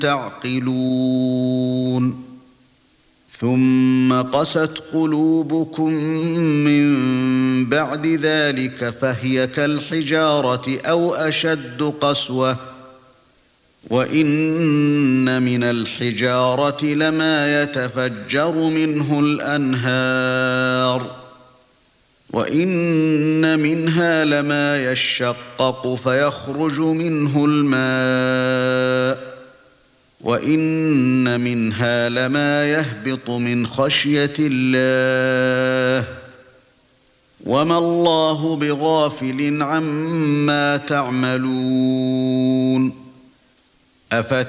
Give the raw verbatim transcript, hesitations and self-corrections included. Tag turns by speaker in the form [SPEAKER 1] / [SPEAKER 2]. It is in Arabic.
[SPEAKER 1] تعقلون ثم قست قلوبكم من بعد ذلك فهي كالحجارة أو أشد قسوة وإن من الحجارة لما يتفجر منه الأنهار وإن منها لما يشقق فيخرج منه الماء وَإِنَّ مِنْهَا لَمَا يَهْبِطُ مِنْ خَشْيَةِ اللَّهِ وَمَا اللَّهُ بِغَافِلٍ عَمَّا تَعْمَلُونَ